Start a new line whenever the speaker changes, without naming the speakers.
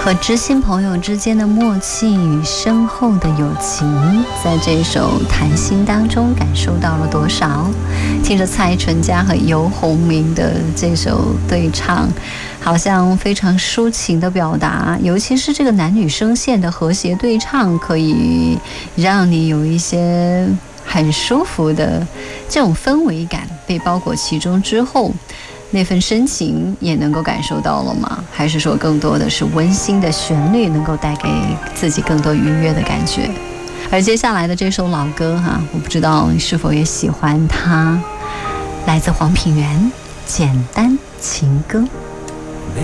和知心朋友之间的默契与深厚的友情，在这首《谈心》当中感受到了多少？听着蔡淳佳和游鸿明的这首对唱，好像非常抒情的表达，尤其是这个男女声线的和谐对唱，可以让你有一些很舒服的这种氛围感被包裹其中之后，那份深情也能够感受到了吗？还是说更多的是温馨的旋律能够带给自己更多愉悦的感觉？而接下来的这首老歌我不知道你是否也喜欢它，来自黄品源《简单情歌》。